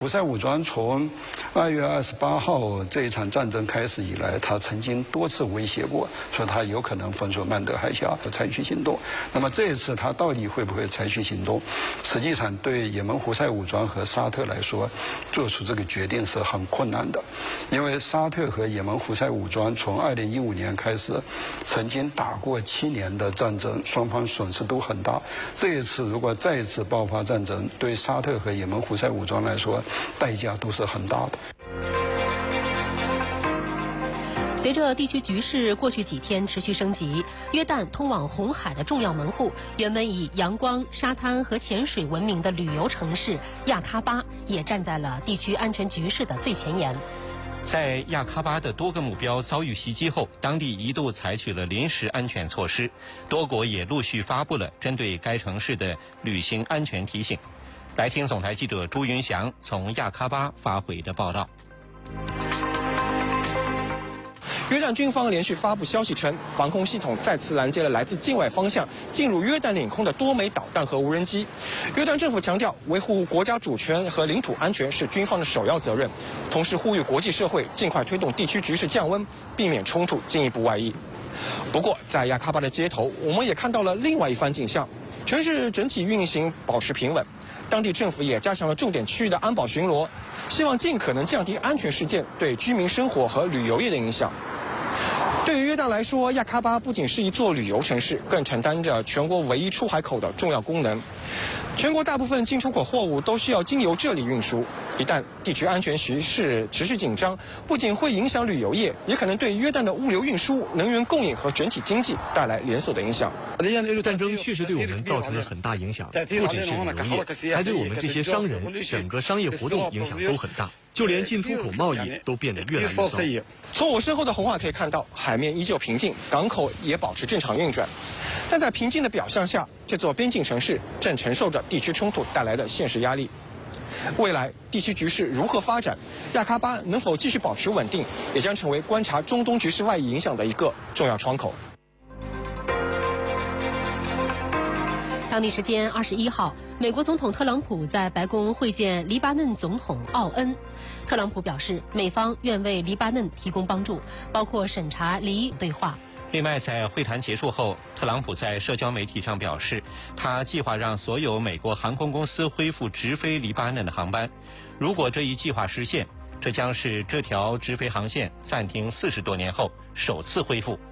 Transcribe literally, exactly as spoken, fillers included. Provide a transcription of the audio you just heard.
胡塞武装从二月二十八号这一场战争开始以来，他曾经多次威胁过，说他有可能封锁曼德海峡，采取行动。那么这一次他到底会不会采取行动？实际上对也门胡塞武装和沙特来说，做出这个决定是很困难的，因为沙特和也门胡塞武装从二零一五年开始，曾经打过七年的战争，双方损失都很大。这一次如果再一次爆发战争，对沙特和也门胡塞武装来说，代价都是很大的。 随着地区局势过去几天持续升级，约旦通往红海的重要门户，原本以阳光、沙滩和潜水闻名的旅游城市亚喀巴，也站在了地区安全局势的最前沿。 在亚喀巴的多个目标遭遇袭击后，当地一度采取了临时安全措施，多国也陆续发布了针对该城市的旅行安全提醒。来听总台记者朱云祥从亚喀巴发回的报道。 约旦军方连续发布消息称，防空系统再次拦截了来自境外方向进入约旦领空的多枚导弹和无人机。约旦政府强调，维护国家主权和领土安全是军方的首要责任，同时呼吁国际社会尽快推动地区局势降温，避免冲突进一步外溢。不过，在亚喀巴的街头，我们也看到了另外一番景象，城市整体运行保持平稳。当地政府也加强了重点区域的安保巡逻，希望尽可能降低安全事件对居民生活和旅游业的影响。对于约旦来说，亚喀巴不仅是一座旅游城市，更承担着全国唯一出海口的重要功能。全国大部分进出口货物都需要经由这里运输。一旦地区安全局势持续紧张，不仅会影响旅游业，也可能对约旦的物流运输、能源供应和整体经济带来连锁的影响。 战争确实对我们造成了很大影响，不仅是旅游业，还对我们这些商人、整个商业活动影响都很大，就连进出口贸易都变得越来越糟。 从我身后的红海可以看到，海面依旧平静，港口也保持正常运转。但在平静的表象下，这座边境城市正承受着地区冲突带来的现实压力。未来地区局势如何发展，亚喀巴能否继续保持稳定，也将成为观察中东局势外溢影响的一个重要窗口。 当地时间二十一号，美国总统特朗普在白宫会见黎巴嫩总统奥恩。特朗普表示，美方愿为黎巴嫩提供帮助，包括审查黎对话。 另外，在会谈结束后，特朗普在社交媒体上表示，他计划让所有美国航空公司恢复直飞黎巴嫩的航班。如果这一计划实现，这将是这条直飞航线暂停四十多年后首次恢复。